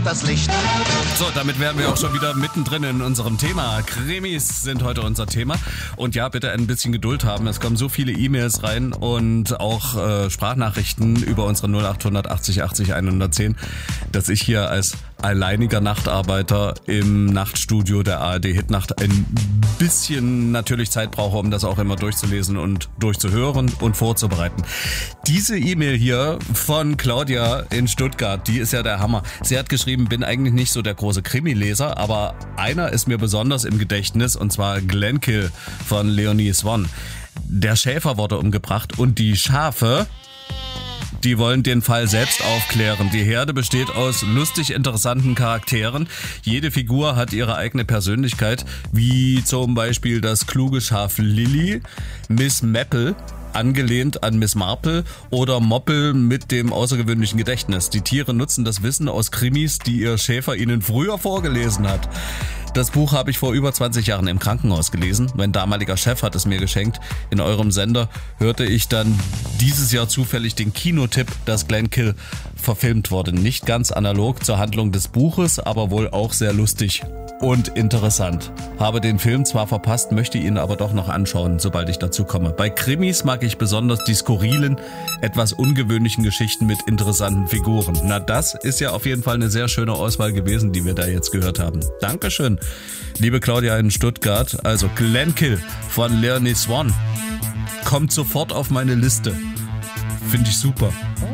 das Licht. So, damit wären wir auch schon wieder mittendrin in unserem Thema. Krimis sind heute unser Thema. Und ja, bitte ein bisschen Geduld haben. Es kommen so viele E-Mails rein und auch Sprachnachrichten über unsere 0800 80 80 110, dass ich hier als alleiniger Nachtarbeiter im Nachtstudio der ARD Hitnacht ein bisschen natürlich Zeit brauche, um das auch immer durchzulesen und durchzuhören und vorzubereiten. Diese E-Mail hier von Claudia in Stuttgart, die ist ja der Hammer. Sie hat geschrieben, bin eigentlich nicht so der große Krimileser, aber einer ist mir besonders im Gedächtnis, und zwar Glenkill von Leonie Swan. Der Schäfer wurde umgebracht und die Schafe, die wollen den Fall selbst aufklären. Die Herde besteht aus lustig interessanten Charakteren. Jede Figur hat ihre eigene Persönlichkeit, wie zum Beispiel das kluge Schaf Lilly, Miss Maple, angelehnt an Miss Marple, oder Moppel mit dem außergewöhnlichen Gedächtnis. Die Tiere nutzen das Wissen aus Krimis, die ihr Schäfer ihnen früher vorgelesen hat. Das Buch habe ich vor über 20 Jahren im Krankenhaus gelesen. Mein damaliger Chef hat es mir geschenkt. In eurem Sender hörte ich dann dieses Jahr zufällig den Kinotipp, dass Glenkill verfilmt wurde. Nicht ganz analog zur Handlung des Buches, aber wohl auch sehr lustig und interessant. Habe den Film zwar verpasst, möchte ihn aber doch noch anschauen, sobald ich dazu komme. Bei Krimis mag ich besonders die skurrilen, etwas ungewöhnlichen Geschichten mit interessanten Figuren. Na, das ist ja auf jeden Fall eine sehr schöne Auswahl gewesen, die wir da jetzt gehört haben. Dankeschön, liebe Claudia in Stuttgart. Also Glenkill von Leonie Swan kommt sofort auf meine Liste. Finde ich super.